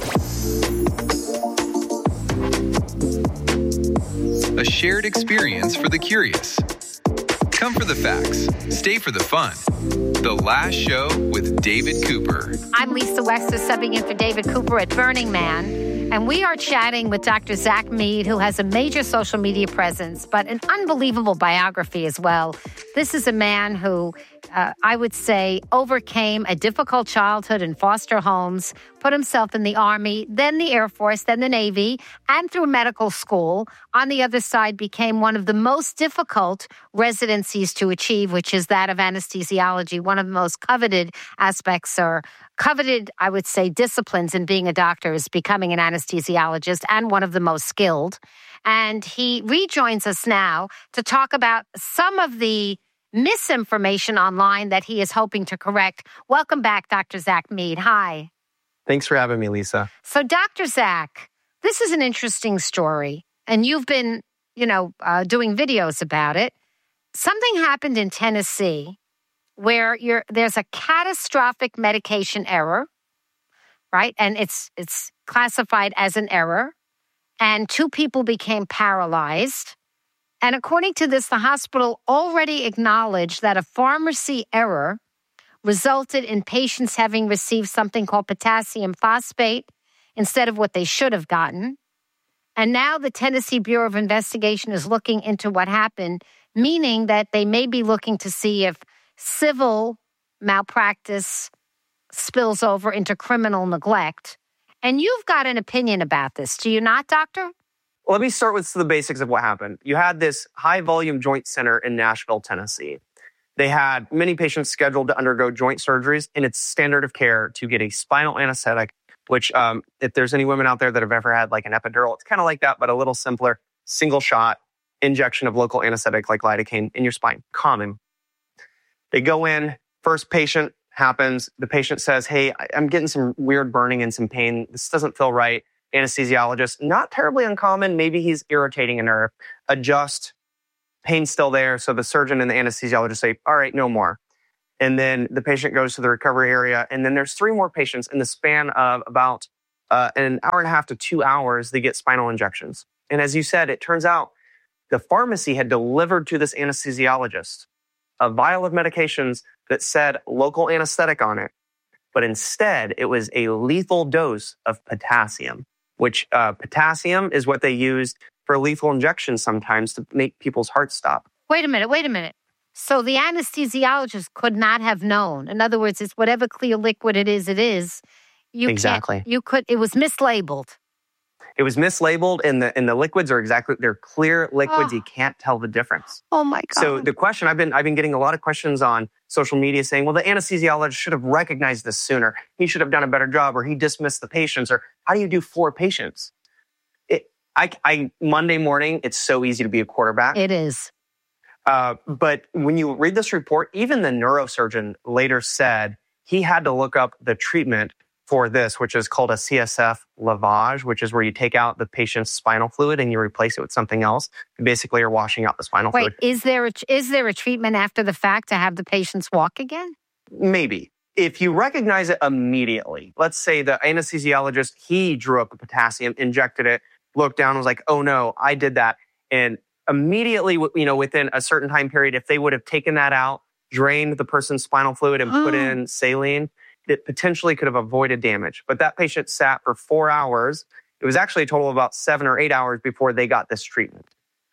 A shared experience for the curious. Come for the facts. Stay for the fun. The Last Show with David Cooper. I'm Lisa Wexler, subbing in for David Cooper at Burning Man. And we are chatting with Doctor Zach Mead, who has a major social media presence, but an unbelievable biography as well. This is a man who, uh, I would say, overcame a difficult childhood in foster homes, put himself in the Army, then the Air Force, then the Navy, and through medical school. On the other side, became one of the most difficult residencies to achieve, which is that of anesthesiology, one of the most coveted aspects or coveted, I would say, disciplines in being a doctor is becoming an anesthesiologist, and one of the most skilled. And he rejoins us now to talk about some of the misinformation online that he is hoping to correct. Welcome back, Doctor Zach Mead. Hi. Thanks for having me, Lisa. So, Doctor Zach, this is an interesting story, and you've been, you know, uh, doing videos about it. Something happened in Tennessee where you're, there's a catastrophic medication error, right? And it's it's classified as an error, and two people became paralyzed. And according to this, the hospital already acknowledged that a pharmacy error resulted in patients having received something called potassium phosphate instead of what they should have gotten. And now the Tennessee Bureau of Investigation is looking into what happened, meaning that they may be looking to see if civil malpractice spills over into criminal neglect. And you've got an opinion about this, do you not, Doctor? Let me start with the basics of what happened. You had this high-volume joint center in Nashville, Tennessee. They had many patients scheduled to undergo joint surgeries, and it's standard of care to get a spinal anesthetic, which um, if there's any women out there that have ever had like an epidural, it's kind of like that, but a little simpler, single shot injection of local anesthetic like lidocaine in your spine. Common. They go in, first patient happens. The patient says, hey, I'm getting some weird burning and some pain. This doesn't feel right. Anesthesiologist, not terribly uncommon. Maybe he's irritating a nerve. Adjust. Pain's still there. So the surgeon and the anesthesiologist say, all right, no more. And then the patient goes to the recovery area. And then there's three more patients in the span of about uh, an hour and a half to two hours. They get spinal injections. And as you said, it turns out the pharmacy had delivered to this anesthesiologist a vial of medications that said local anesthetic on it. But instead, it was a lethal dose of potassium, which uh, potassium is what they used for lethal injections sometimes to make people's hearts stop. Wait a minute, wait a minute. So the anesthesiologist could not have known. In other words, it's whatever clear liquid it is, it is. You exactly. Can't, you could, it was mislabeled. It was mislabeled, and the and the liquids are exactly, they're clear liquids. Oh. You can't tell the difference. Oh my God. So the question, I've been I've been getting a lot of questions on social media saying, well, the anesthesiologist should have recognized this sooner. He should have done a better job, or he dismissed the patients, or how do you do four patients? It, I, I Monday morning, it's so easy to be a quarterback. It is. Uh, but when you read this report, even the neurosurgeon later said he had to look up the treatment for this, which is called a C S F lavage, which is where you take out the patient's spinal fluid and you replace it with something else. You basically are washing out the spinal Wait, fluid. is there a, is there a treatment after the fact to have the patients walk again? Maybe. If you recognize it immediately, let's say the anesthesiologist, he drew up the potassium, injected it, looked down and was like, oh no, I did that. And immediately, you know, within a certain time period, if they would have taken that out, drained the person's spinal fluid and put in saline, it potentially could have avoided damage. But that patient sat for four hours. It was actually a total of about seven or eight hours before they got this treatment.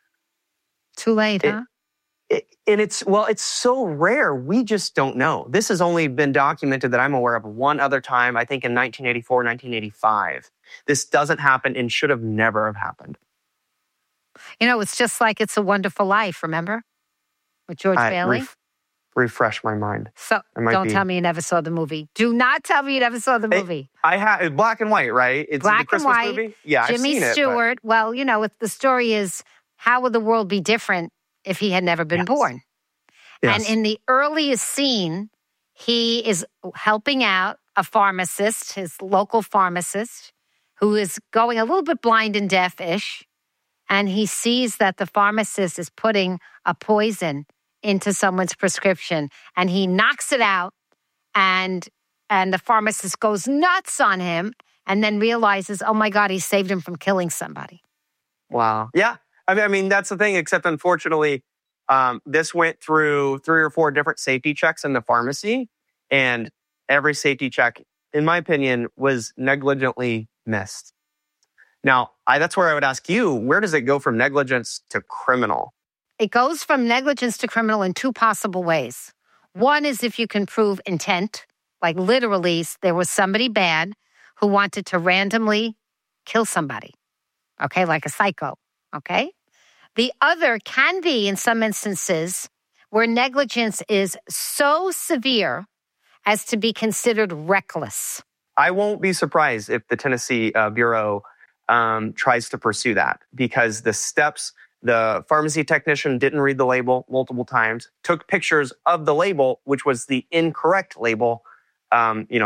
Too late, it, huh? It, and it's, well, it's so rare. We just don't know. This has only been documented that I'm aware of one other time, I think in nineteen eighty-four, nineteen eighty-five. This doesn't happen and should have never have happened. You know, it's just like It's a Wonderful Life, remember? With George I, Bailey? Ref, refresh my mind. So don't be... tell me you never saw the movie. Do not tell me you never saw the movie. It, I have it's black and white, right? It's black the Christmas and white. Movie. Yeah, Jimmy I've seen Stewart. It, but... Well, you know, if the story is how would the world be different if he had never been yes. born? Yes. And in the earliest scene, he is helping out a pharmacist, his local pharmacist, who is going a little bit blind and deaf-ish. And he sees that the pharmacist is putting a poison into someone's prescription. And he knocks it out. And, and the pharmacist goes nuts on him and then realizes, oh my God, he saved him from killing somebody. Wow. Yeah. I mean, I mean that's the thing, except unfortunately, um, this went through three or four different safety checks in the pharmacy. And every safety check, in my opinion, was negligently missed. Now, I, that's where I would ask you, where does it go from negligence to criminal? It goes from negligence to criminal in two possible ways. One is if you can prove intent, like literally there was somebody bad who wanted to randomly kill somebody, okay, like a psycho, okay? The other can be, in some instances, where negligence is so severe as to be considered reckless. I won't be surprised if the Tennessee uh, Bureau Um, tries to pursue that, because the steps, the pharmacy technician didn't read the label multiple times, took pictures of the label, which was the incorrect label, um, you know,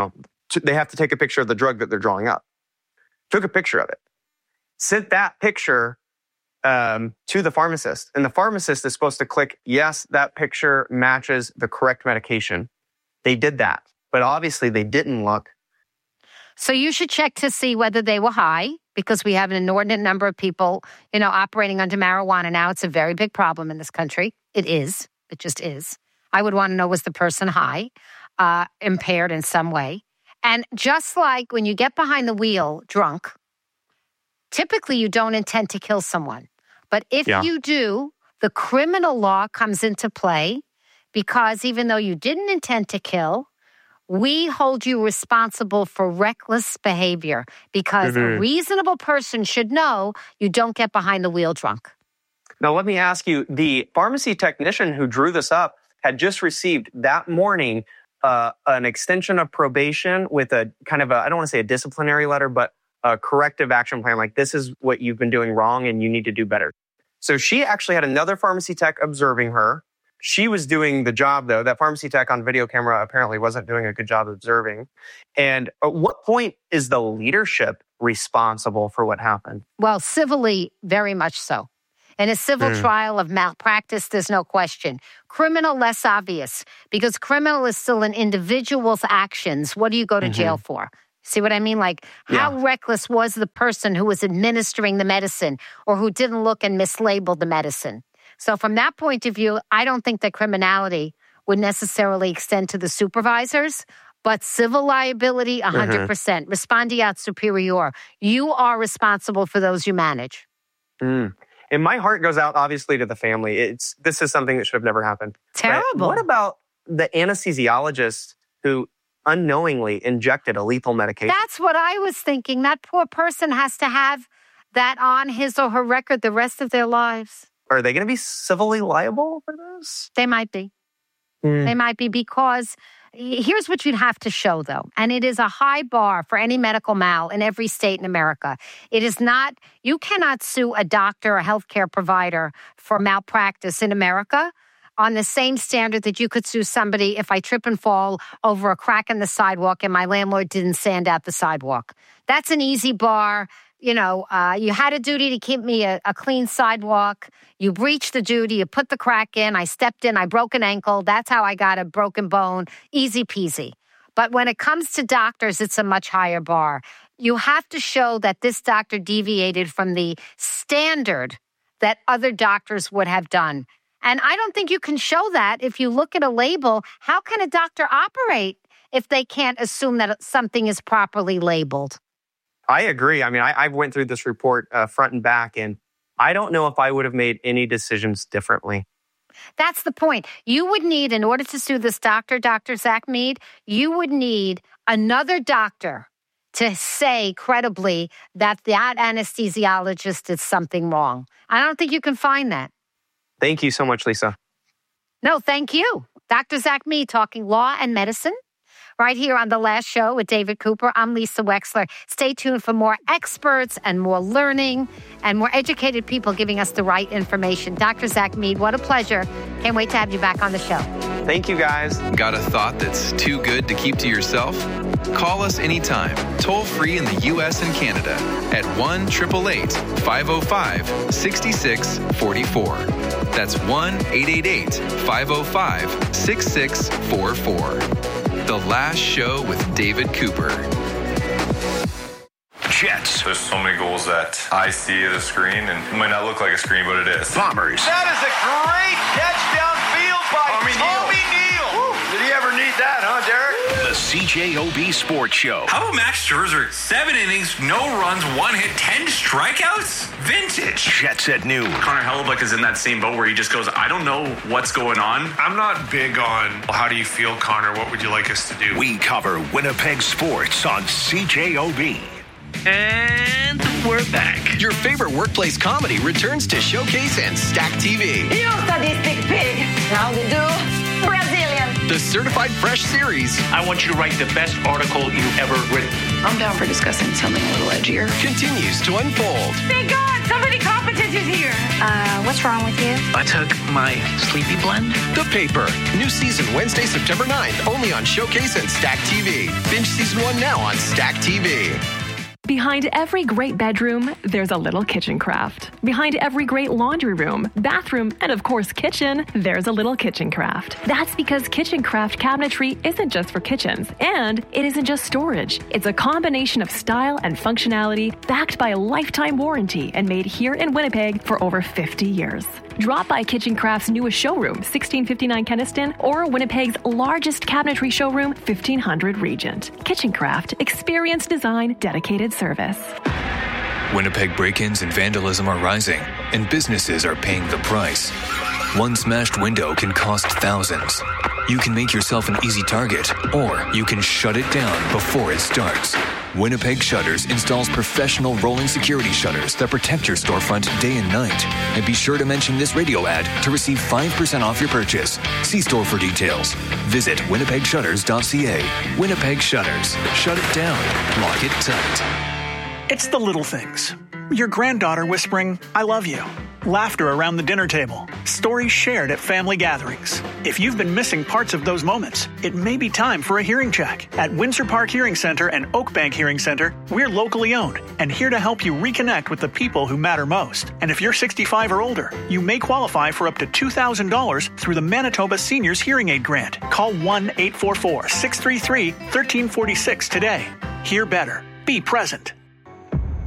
to, they have to take a picture of the drug that they're drawing up. Took a picture of it. Sent that picture um, to the pharmacist. And the pharmacist is supposed to click, yes, that picture matches the correct medication. They did that. But obviously they didn't look. So you should check to see whether they were high, because we have an inordinate number of people, you know, operating under marijuana now. It's a very big problem in this country. It is. It just is. I would want to know, was the person high, uh, impaired in some way? And just like when you get behind the wheel drunk, typically you don't intend to kill someone. But if yeah. you do, the criminal law comes into play, because even though you didn't intend to kill, we hold you responsible for reckless behavior, because mm-hmm. a reasonable person should know you don't get behind the wheel drunk. Now, let me ask you, the pharmacy technician who drew this up had just received that morning uh, an extension of probation with a kind of a, I don't want to say a disciplinary letter, but a corrective action plan. Like, this is what you've been doing wrong and you need to do better. So she actually had another pharmacy tech observing her. She was doing the job, though. That pharmacy tech on video camera apparently wasn't doing a good job observing. And at what point is the leadership responsible for what happened? Well, civilly, very much so. In a civil mm. trial of malpractice, there's no question. Criminal, less obvious, because criminal is still an individual's actions. What do you go to mm-hmm. jail for? See what I mean? Like, how yeah. reckless was the person who was administering the medicine, or who didn't look and mislabeled the medicine? So from that point of view, I don't think that criminality would necessarily extend to the supervisors, but civil liability, one hundred percent. Mm-hmm. Respondeat superior. You are responsible for those you manage. Mm. And my heart goes out, obviously, to the family. It's This is something that should have never happened. Terrible. But what about the anesthesiologist who unknowingly injected a lethal medication? That's what I was thinking. That poor person has to have that on his or her record the rest of their lives. Are they going to be civilly liable for this? They might be. Mm. They might be, because here's what you'd have to show, though. And it is a high bar for any medical mal in every state in America. It is not, you cannot sue a doctor or a healthcare provider for malpractice in America on the same standard that you could sue somebody if I trip and fall over a crack in the sidewalk and my landlord didn't sand out the sidewalk. That's an easy bar. You know, uh, you had a duty to keep me a, a clean sidewalk. You breached the duty. You put the crack in. I stepped in. I broke an ankle. That's how I got a broken bone. Easy peasy. But when it comes to doctors, it's a much higher bar. You have to show that this doctor deviated from the standard that other doctors would have done. And I don't think you can show that if you look at a label. How can a doctor operate if they can't assume that something is properly labeled? I agree. I mean, I, I went through this report uh, front and back, and I don't know if I would have made any decisions differently. That's the point. You would need, in order to sue this doctor, Doctor Zach Mead, you would need another doctor to say credibly that that anesthesiologist did something wrong. I don't think you can find that. Thank you so much, Lisa. No, thank you. Doctor Zach Mead, talking law and medicine right here on The Last Show with David Cooper. I'm Lisa Wexler. Stay tuned for more experts and more learning and more educated people giving us the right information. Doctor Zach Mead, what a pleasure. Can't wait to have you back on the show. Thank you, guys. Got a thought that's too good to keep to yourself? Call us anytime, toll free in the U S and Canada at one eight eight eight, five oh five, six six four four. That's one eight eight eight, five oh five, six six four four. The Last Show with David Cooper. Jets. There's so many goals that I see at a screen, and it might not look like a screen, but it is. Bombers. That is a great catch downfield by Tommy, Tommy Neal. Neal. Did he ever need that, huh, Derek? The C J O B Sports Show. How about Max Scherzer? Seven innings, no runs, one hit, ten strikeouts? Vintage. Jets at noon. Connor Hellebuyck is in that same boat where he just goes, I don't know what's going on. I'm not big on how do you feel, Connor? What would you like us to do? We cover Winnipeg sports on C J O B. And we're back. Your favorite workplace comedy returns to Showcase and Stack T V. You sadistic pig. How do you do? Brazilian. the Certified Fresh series. I want you to write the best article you've ever written. I'm down for discussing something a little edgier. Continues to unfold. Thank God, somebody competent is here. Uh, what's wrong with you? I took my sleepy blend. The Paper. New season Wednesday, September ninth, only on Showcase and Stack T V. Binge season one now on Stack T V. Behind every great bedroom, there's a little kitchen craft. Behind every great laundry room, bathroom, and of course kitchen, there's a little kitchen craft. That's because kitchen craft cabinetry isn't just for kitchens, and it isn't just storage. It's a combination of style and functionality backed by a lifetime warranty and made here in Winnipeg for over fifty years. Drop by Kitchen Craft's newest showroom, sixteen fifty-nine Kenniston, or Winnipeg's largest cabinetry showroom, fifteen hundred Regent. Kitchen Craft, experience design, dedicated service. Winnipeg break-ins and vandalism are rising, and businesses are paying the price. One smashed window can cost thousands. You can make yourself an easy target, or you can shut it down before it starts. Winnipeg Shutters installs professional rolling security shutters that protect your storefront day and night. And be sure to mention this radio ad to receive five percent off your purchase. See store for details. Visit winnipeg shutters dot c a. Winnipeg Shutters. Shut it down. Lock it tight. It's the little things. Your granddaughter whispering, "I love you." Laughter around the dinner table. Stories shared at family gatherings. If you've been missing parts of those moments, it may be time for a hearing check. At Windsor Park Hearing Center and Oakbank Hearing Center, we're locally owned and here to help you reconnect with the people who matter most. And if you're sixty-five or older, you may qualify for up to two thousand dollars through the Manitoba Seniors Hearing Aid Grant. Call one eight four four, six three three, one three four six today. Hear better. Be present.